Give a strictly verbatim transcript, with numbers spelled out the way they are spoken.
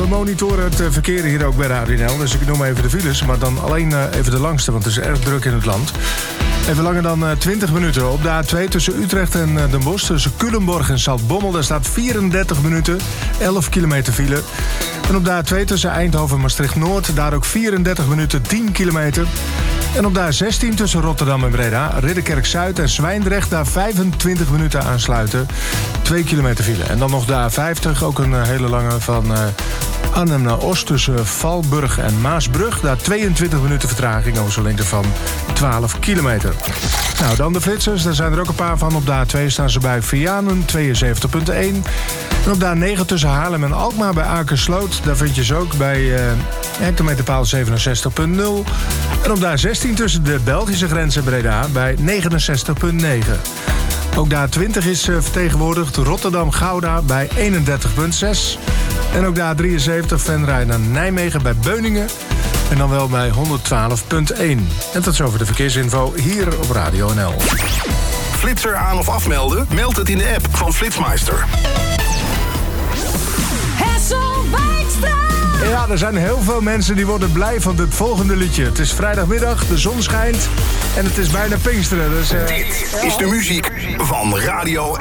we monitoren het verkeer hier ook bij Radio N L. Dus ik noem even de files, maar dan alleen even de langste, want het is erg druk in het land. Even langer dan twintig minuten. Op de A twee tussen Utrecht en Den Bosch, tussen Culemborg en Zaltbommel, daar staat vierendertig minuten, elf kilometer file. En op de A twee tussen Eindhoven en Maastricht-Noord, daar ook vierendertig minuten, tien kilometer. En op de A zestien tussen Rotterdam en Breda, Ridderkerk-Zuid en Zwijndrecht, daar vijfentwintig minuten aansluiten, twee kilometer file. En dan nog de A vijftig, ook een hele lange van uh, Arnhem naar Oost tussen Valburg en Maasbrug. Daar tweeëntwintig minuten vertraging over zo'n lengte van twaalf kilometer. Nou, dan de flitsers, daar zijn er ook een paar van. Op de A twee staan ze bij Vianen, tweeënzeventig komma één. En op de A negen tussen Haarlem en Alkmaar bij Akersloot, daar vind je ze ook bij uh, hectometerpaal zevenenzestig komma nul. En op de A zestien tussen de Belgische grens en Breda bij negenenzestig komma negen. Ook de A twintig is uh, vertegenwoordigd, Rotterdam-Gouda bij eenendertig komma zes. En ook de A drieënzeventig Venray naar Nijmegen bij Beuningen. En dan wel bij honderdtwaalf komma één. En tot zover de verkeersinfo hier op Radio N L. Flitser aan of afmelden? Meld het in de app van Flitsmeister. Hessel Wijkstra! Ja, er zijn heel veel mensen die worden blij van dit volgende liedje. Het is vrijdagmiddag, de zon schijnt en het is bijna Pinksteren. Dus, uh, Dit is de muziek van Radio